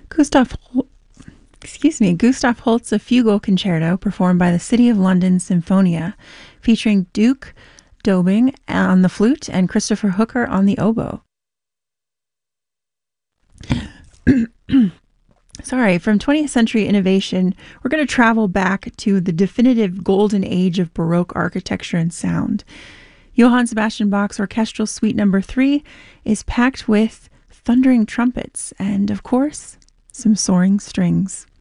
Gustav, Gustav Holst's A Fugal Concerto, performed by the City of London Sinfonia, featuring Duke Dobing on the flute and Christopher Hooker on the oboe. Sorry, from 20th century innovation, we're going to travel back to the definitive golden age of Baroque architecture and sound. Johann Sebastian Bach's Orchestral Suite No. 3 is packed with thundering trumpets and, of course, some soaring strings.